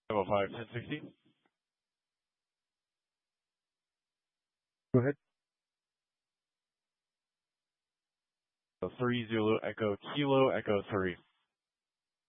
505, 1060. Go ahead. 3 Zulu Echo Kilo Echo 3.